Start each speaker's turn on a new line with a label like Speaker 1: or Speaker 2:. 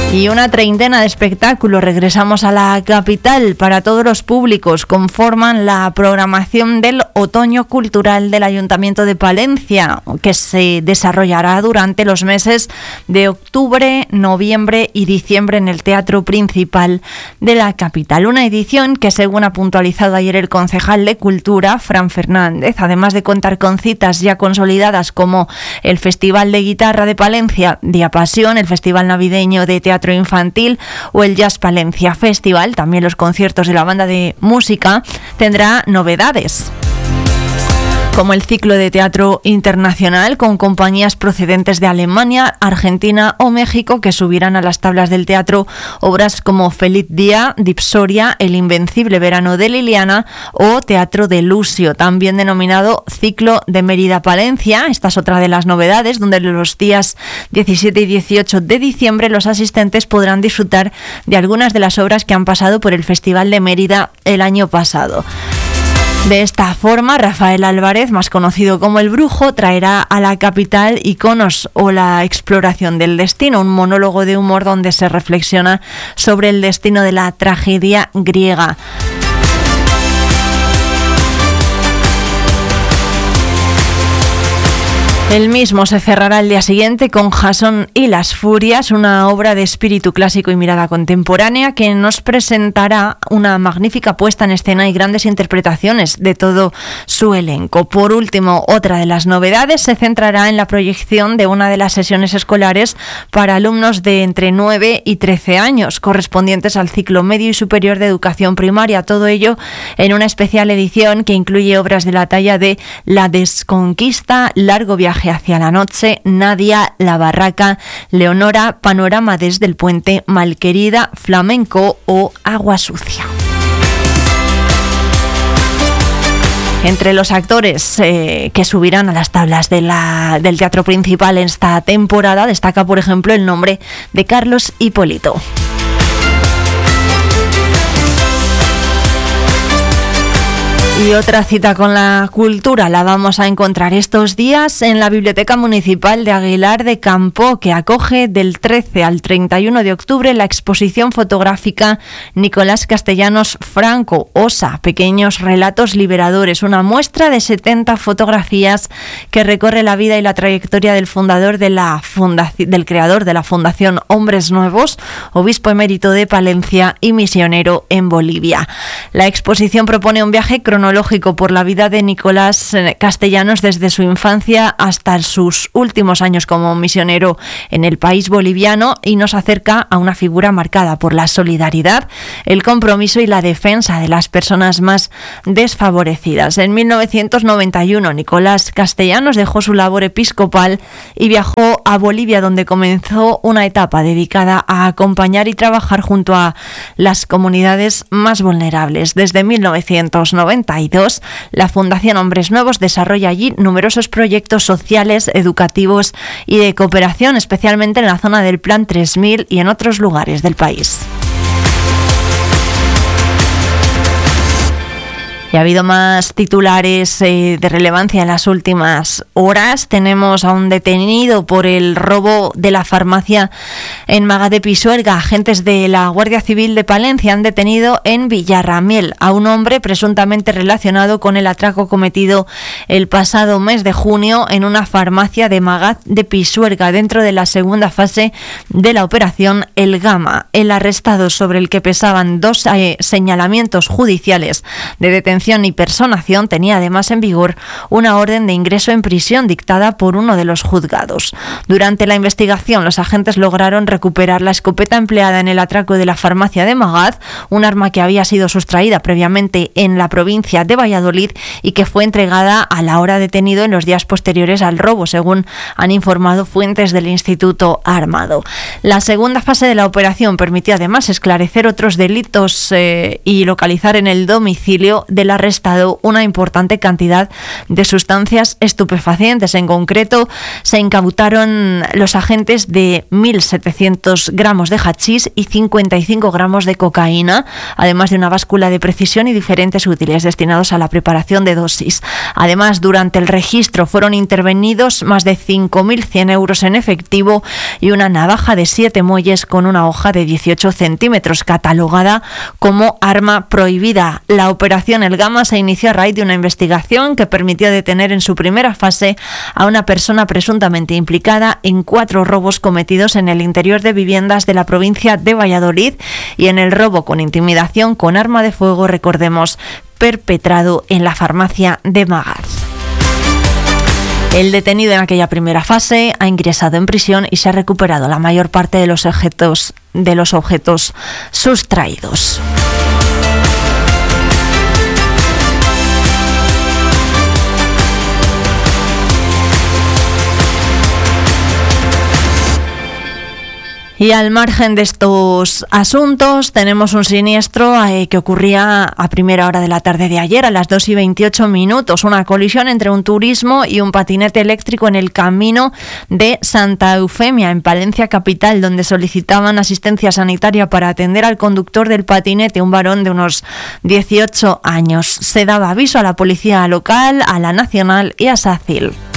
Speaker 1: Y una treintena de espectáculos regresamos a la capital para todos los públicos. Conforman la programación del Otoño Cultural del Ayuntamiento de Palencia, que se desarrollará durante los meses de octubre, noviembre y diciembre en el Teatro Principal de la capital. Una edición que, según ha puntualizado ayer el concejal de Cultura, Fran Fernández, además de contar con citas ya consolidadas como el Festival de Guitarra de Palencia, Diapasión, el Festival Navideño de Teatro Infantil o el Jazz Palencia Festival, también los conciertos de la banda de música, tendrá novedades, como el ciclo de teatro internacional con compañías procedentes de Alemania, Argentina o México, que subirán a las tablas del teatro obras como Feliz Día, Dipsoria, El Invencible Verano de Liliana o Teatro de Lucio, también denominado Ciclo de Mérida Palencia. Esta es otra de las novedades, donde los días 17 y 18 de diciembre los asistentes podrán disfrutar de algunas de las obras que han pasado por el Festival de Mérida el año pasado. De esta forma, Rafael Álvarez, más conocido como El Brujo, traerá a la capital Iconos o la exploración del destino, un monólogo de humor donde se reflexiona sobre el destino de la tragedia griega. El mismo se cerrará el día siguiente con Jasón y las Furias, una obra de espíritu clásico y mirada contemporánea que nos presentará una magnífica puesta en escena y grandes interpretaciones de todo su elenco. Por último, otra de las novedades se centrará en la proyección de una de las sesiones escolares para alumnos de entre 9 y 13 años, correspondientes al ciclo medio y superior de educación primaria. Todo ello en una especial edición que incluye obras de la talla de La Desconquista, Largo Viaje hacia la noche, Nadia, La Barraca, Leonora, Panorama desde el puente, Malquerida, Flamenco o Agua Sucia. Entre los actores que subirán a las tablas del Teatro Principal en esta temporada destaca, por ejemplo, el nombre de Carlos Hipólito. Y otra cita con la cultura la vamos a encontrar estos días en la Biblioteca Municipal de Aguilar de Campo, que acoge del 13 al 31 de octubre la exposición fotográfica Nicolás Castellanos Franco, Osa, Pequeños Relatos Liberadores, una muestra de 70 fotografías que recorre la vida y la trayectoria del fundador de del creador de la Fundación Hombres Nuevos, obispo emérito de Palencia y misionero en Bolivia. La exposición propone un viaje cronológico por la vida de Nicolás Castellanos desde su infancia hasta sus últimos años como misionero en el país boliviano y nos acerca a una figura marcada por la solidaridad, el compromiso y la defensa de las personas más desfavorecidas. En 1991, Nicolás Castellanos dejó su labor episcopal y viajó a Bolivia, donde comenzó una etapa dedicada a acompañar y trabajar junto a las comunidades más vulnerables. Desde 1992, la Fundación Hombres Nuevos desarrolla allí numerosos proyectos sociales, educativos y de cooperación, especialmente en la zona del Plan 3000 y en otros lugares del país. Y ha habido más titulares de relevancia en las últimas horas. Tenemos a un detenido por el robo de la farmacia en Magá de Pisuerga. Agentes de la Guardia Civil de Palencia han detenido en Villarramiel a un hombre presuntamente relacionado con el atraco cometido el pasado mes de junio en una farmacia de Magá de Pisuerga, dentro de la segunda fase de la operación El Gama. El arrestado, sobre el que pesaban 2 señalamientos judiciales de detención y personación, tenía además en vigor una orden de ingreso en prisión dictada por uno de los juzgados. Durante la investigación, los agentes lograron recuperar la escopeta empleada en el atraco de la farmacia de Magaz, un arma que había sido sustraída previamente en la provincia de Valladolid y que fue entregada a la hora detenido en los días posteriores al robo, según han informado fuentes del Instituto Armado. La segunda fase de la operación permitió además esclarecer otros delitos y localizar en el domicilio del personal arrestado una importante cantidad de sustancias estupefacientes. En concreto, se incautaron los agentes de 1.700 gramos de hachís y 55 gramos de cocaína, además de una báscula de precisión y diferentes útiles destinados a la preparación de dosis. Además, durante el registro fueron intervenidos más de 5.100 euros en efectivo y una navaja de 7 muelles con una hoja de 18 centímetros, catalogada como arma prohibida. La operación El Gama se inició a raíz de una investigación que permitió detener en su primera fase a una persona presuntamente implicada en 4 robos cometidos en el interior de viviendas de la provincia de Valladolid y en el robo con intimidación con arma de fuego, recordemos, perpetrado en la farmacia de Magaz. El detenido en aquella primera fase ha ingresado en prisión y se ha recuperado la mayor parte de los objetos sustraídos. Y al margen de estos asuntos, tenemos un siniestro que ocurría a primera hora de la tarde de ayer, a las 2:28, una colisión entre un turismo y un patinete eléctrico en el camino de Santa Eufemia, en Palencia capital, donde solicitaban asistencia sanitaria para atender al conductor del patinete, un varón de unos 18 años. Se daba aviso a la policía local, a la nacional y a SACIL.